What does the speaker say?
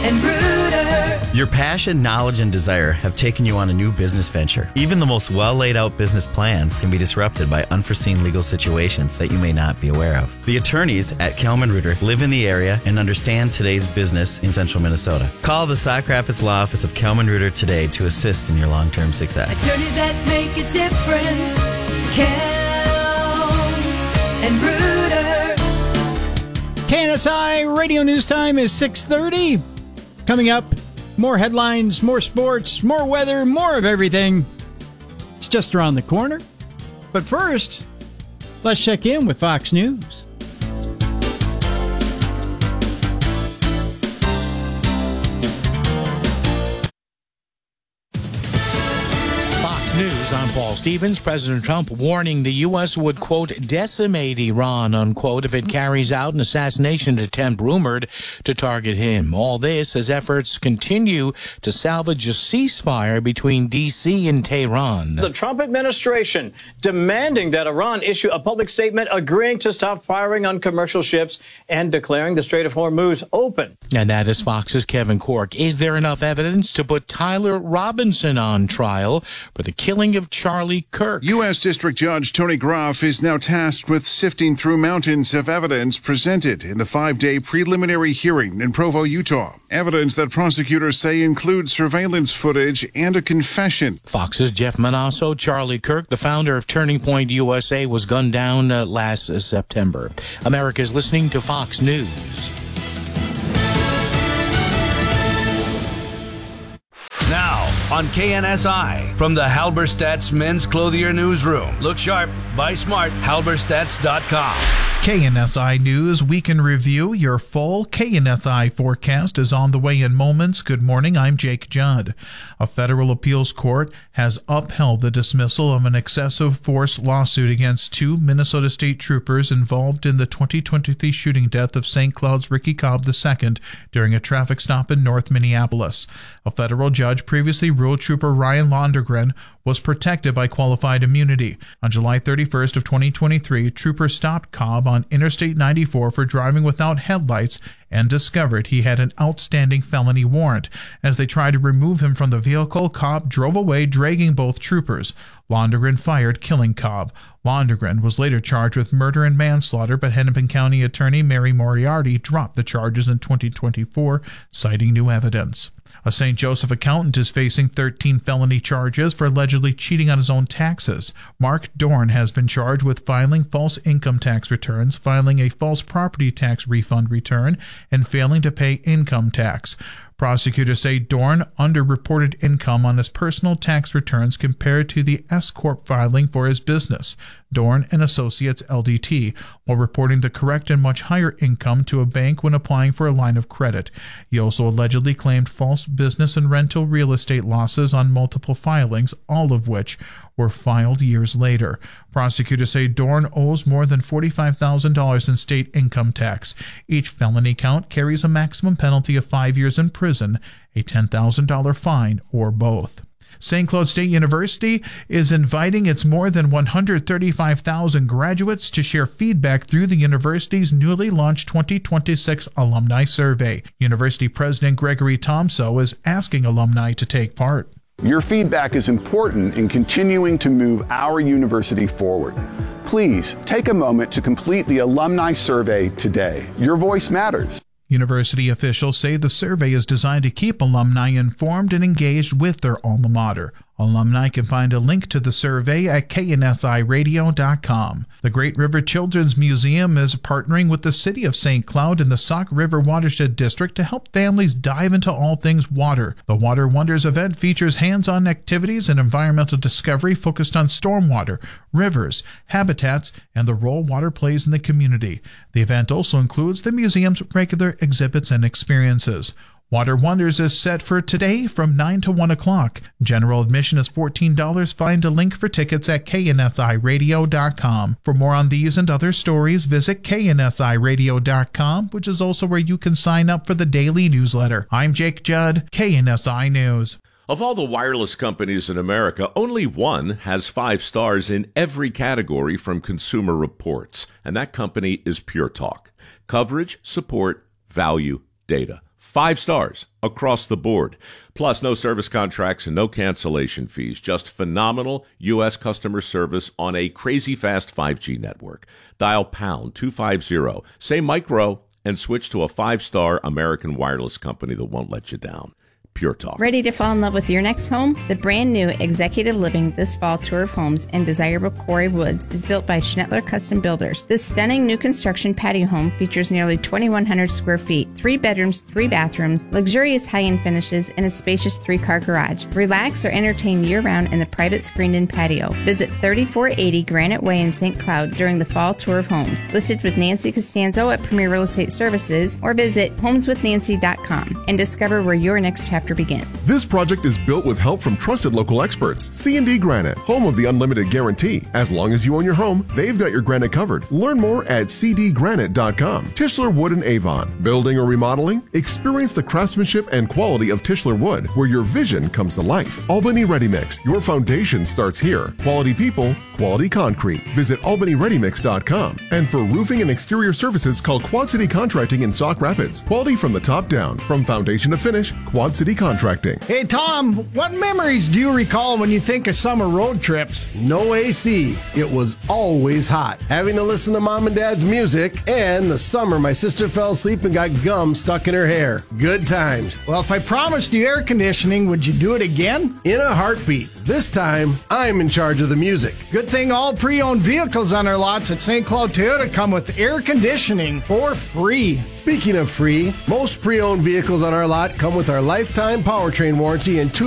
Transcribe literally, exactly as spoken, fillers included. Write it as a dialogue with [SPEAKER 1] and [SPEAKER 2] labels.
[SPEAKER 1] and Reuter.
[SPEAKER 2] Your passion, knowledge, and desire have taken you on a new business venture. Even the most well-laid-out business plans can be disrupted by unforeseen legal situations that you may not be aware of. The attorneys at Kelman Reuter live in the area and understand today's business in central Minnesota. Call the Sauk Rapids Law Office of Kelman Reuter today to assist in your long-term success.
[SPEAKER 1] Attorneys that make a difference. Kelman and Reuter.
[SPEAKER 3] K N S I Radio News Time is six thirty. Coming up, more headlines, more sports, more weather, more of everything. It's just around the corner. But first, let's check in with Fox News.
[SPEAKER 4] News, I'm Paul Stevens. President Trump warning the U S would, quote, decimate Iran, unquote, if it carries out an assassination attempt rumored to target him. All this as efforts continue to salvage a ceasefire between D C and Tehran.
[SPEAKER 5] The Trump administration demanding that Iran issue a public statement agreeing to stop firing on commercial ships and declaring the Strait of Hormuz open.
[SPEAKER 4] And that is Fox's Kevin Corke. Is there enough evidence to put Tyler Robinson on trial for the killing of Charlie Kirk?
[SPEAKER 6] U S. District Judge Tony Groff is now tasked with sifting through mountains of evidence presented in the five-day preliminary hearing in Provo, Utah. Evidence that prosecutors say includes surveillance footage and a confession.
[SPEAKER 4] Fox's Jeff Manasso. Charlie Kirk, the founder of Turning Point U S A, was gunned down uh, last uh, September. America's listening to Fox News.
[SPEAKER 7] Now, on K N S I, from the Halberstadt's Men's Clothier Newsroom. Look sharp, buy smart, halberstadts dot com.
[SPEAKER 8] K N S I News Week in Review. Your full K N S I forecast is on the way in moments. Good morning, I'm Jake Judd. A federal appeals court has upheld the dismissal of an excessive force lawsuit against two Minnesota State troopers involved in the twenty twenty-three shooting death of Saint Cloud's Ricky Cobb the Second during a traffic stop in North Minneapolis. A federal judge previously ruled Trooper Ryan Londergren was protected by qualified immunity. On July thirty-first of twenty twenty-three, troopers stopped Cobb on Interstate ninety-four for driving without headlights and discovered he had an outstanding felony warrant. As they tried to remove him from the vehicle, Cobb drove away, dragging both troopers. Londergren fired, killing Cobb. Londergren was later charged with murder and manslaughter, but Hennepin County Attorney Mary Moriarty dropped the charges in twenty twenty-four, citing new evidence. A Saint Joseph accountant is facing thirteen felony charges for allegedly cheating on his own taxes. Mark Dorn has been charged with filing false income tax returns, filing a false property tax refund return, and failing to pay income tax. Prosecutors say Dorn underreported income on his personal tax returns compared to the S-Corp filing for his business, Dorn and Associates L D T, while reporting the correct and much higher income to a bank when applying for a line of credit. He also allegedly claimed false business and rental real estate losses on multiple filings, all of which were filed years later. Prosecutors say Dorn owes more than forty-five thousand dollars in state income tax. Each felony count carries a maximum penalty of five years in prison, a ten thousand dollars fine, or both. Saint Cloud State University is inviting its more than one hundred thirty-five thousand graduates to share feedback through the university's newly launched twenty twenty-six Alumni Survey. University President Gregory Tomso is asking alumni to take part.
[SPEAKER 9] Your feedback is important in continuing to move our university forward. Please take a moment to complete the Alumni Survey today. Your voice matters.
[SPEAKER 8] University officials say the survey is designed to keep alumni informed and engaged with their alma mater. Alumni can find a link to the survey at K N S I radio dot com. The Great River Children's Museum is partnering with the City of Saint Cloud and the Sauk River Watershed District to help families dive into all things water. The Water Wonders event features hands-on activities and environmental discovery focused on stormwater, rivers, habitats, and the role water plays in the community. The event also includes the museum's regular exhibits and experiences. Water Wonders is set for today from nine to one o'clock. General admission is fourteen dollars. Find a link for tickets at K N S I radio dot com. For more on these and other stories, visit K N S I radio dot com, which is also where you can sign up for the daily newsletter. I'm Jake Judd, K N S I News.
[SPEAKER 10] Of all the wireless companies in America, only one has five stars in every category from Consumer Reports, and that company is Pure Talk. Coverage, support, value, data. Five stars across the board. Plus, no service contracts and no cancellation fees. Just phenomenal U S customer service on a crazy fast five G network. Dial pound two fifty, say micro, and switch to a five-star American wireless company that won't let you down. Pure Talk.
[SPEAKER 11] Ready to fall in love with your next home? The brand new Executive Living This Fall Tour of Homes in desirable Quarry Woods is built by Schnettler Custom Builders. This stunning new construction patio home features nearly twenty-one hundred square feet, three bedrooms, three bathrooms, luxurious high-end finishes, and a spacious three-car garage. Relax or entertain year-round in the private screened-in patio. Visit thirty-four eighty Granite Way in Saint Cloud during the Fall Tour of Homes. Listed with Nancy Costanzo at Premier Real Estate Services, or visit homes with nancy dot com and discover where your next chapter begins.
[SPEAKER 12] This project is built with help from trusted local experts. C and D Granite, home of the unlimited guarantee. As long as you own your home, they've got your granite covered. Learn more at c d granite dot com. Tischler Wood in Avon. Building or remodeling? Experience the craftsmanship and quality of Tischler Wood, where your vision comes to life. Albany Ready Mix. Your foundation starts here. Quality people, quality concrete. Visit albany ready mix dot com. And for roofing and exterior services, call Quad City Contracting in Sauk Rapids. Quality from the top down. From foundation to finish, Quad City Contracting.
[SPEAKER 13] Hey, Tom, what memories do you recall when you think of summer road trips?
[SPEAKER 14] No A C. It was always hot. Having to listen to Mom and Dad's music, and the summer my sister fell asleep and got gum stuck in her hair. Good times.
[SPEAKER 13] Well, if I promised you air conditioning, would you do it again?
[SPEAKER 14] In a heartbeat. This time, I'm in charge of the music.
[SPEAKER 13] Good thing all pre-owned vehicles on our lots at Saint Cloud Toyota come with air conditioning for free.
[SPEAKER 14] Speaking of free, most pre-owned vehicles on our lot come with our lifetime powertrain warranty and two